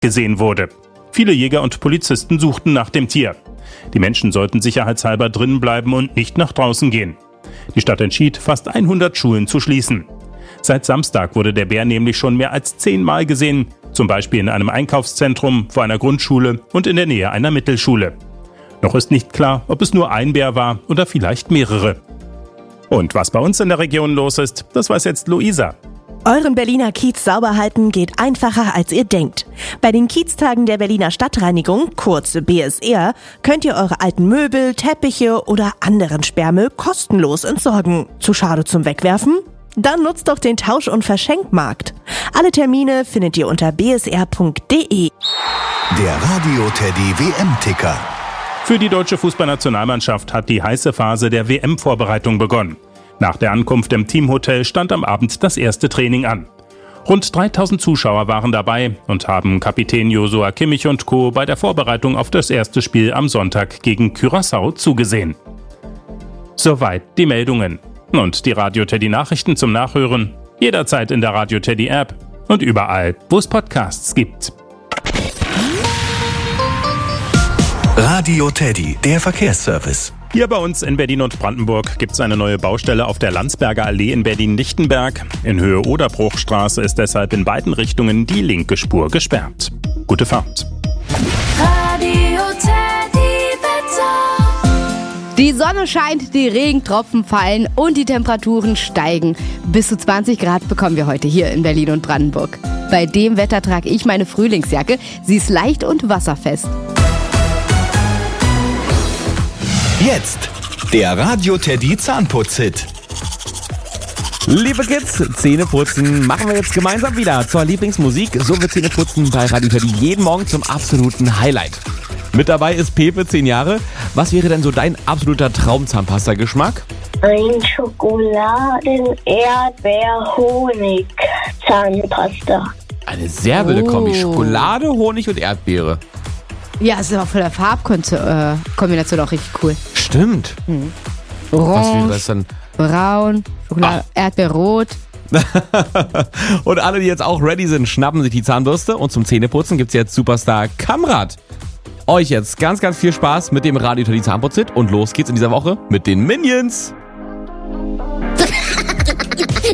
gesehen wurde. Viele Jäger und Polizisten suchten nach dem Tier. Die Menschen sollten sicherheitshalber drinnen bleiben und nicht nach draußen gehen. Die Stadt entschied, fast 100 Schulen zu schließen. Seit Samstag wurde der Bär nämlich schon mehr als 10 Mal gesehen, zum Beispiel in einem Einkaufszentrum, vor einer Grundschule und in der Nähe einer Mittelschule. Noch ist nicht klar, ob es nur ein Bär war oder vielleicht mehrere. Und was bei uns in der Region los ist, das weiß jetzt Luisa. Euren Berliner Kiez sauber halten geht einfacher, als ihr denkt. Bei den Kieztagen der Berliner Stadtreinigung, kurz BSR, könnt ihr eure alten Möbel, Teppiche oder anderen Sperrmüll kostenlos entsorgen. Zu schade zum Wegwerfen? Dann nutzt doch den Tausch- und Verschenkmarkt. Alle Termine findet ihr unter bsr.de. Der Radio Teddy WM-Ticker. Für die deutsche Fußballnationalmannschaft hat die heiße Phase der WM-Vorbereitung begonnen. Nach der Ankunft im Teamhotel stand am Abend das erste Training an. Rund 3000 Zuschauer waren dabei und haben Kapitän Joshua Kimmich und Co. bei der Vorbereitung auf das erste Spiel am Sonntag gegen Curaçao zugesehen. Soweit die Meldungen. Und die Radio Teddy Nachrichten zum Nachhören jederzeit in der Radio Teddy App und überall, wo es Podcasts gibt. Radio Teddy, der Verkehrsservice. Hier bei uns in Berlin und Brandenburg gibt es eine neue Baustelle auf der Landsberger Allee in Berlin-Lichtenberg. In Höhe Oderbruchstraße ist deshalb in beiden Richtungen die linke Spur gesperrt. Gute Fahrt. Radio Teddy Wetter. Die Sonne scheint, die Regentropfen fallen und die Temperaturen steigen. Bis zu 20 Grad bekommen wir heute hier in Berlin und Brandenburg. Bei dem Wetter trage ich meine Frühlingsjacke. Sie ist leicht und wasserfest. Jetzt der Radio Teddy Zahnputz-Hit. Liebe Kids, Zähneputzen machen wir jetzt gemeinsam wieder zur Lieblingsmusik. So wird Zähneputzen bei Radio Teddy jeden Morgen zum absoluten Highlight. Mit dabei ist Pepe, 10 Jahre. Was wäre denn so dein absoluter Traum-Zahnpasta-Geschmack? Ein Schokoladen-Erdbeer-Honig-Zahnpasta. Eine sehr wilde Kombi. Schokolade, Honig und Erdbeere. Ja, es ist aber von der Farbkombination auch richtig cool. Stimmt. Was wäre das dann? Braun, Schokolade, Erdbeerrot. Und alle, die jetzt auch ready sind, schnappen sich die Zahnbürste. Und zum Zähneputzen gibt es jetzt Superstar Kamrat. Euch jetzt ganz, ganz viel Spaß mit dem Radio Teddy Zahnputz-Hit. Und los geht's in dieser Woche mit den Minions.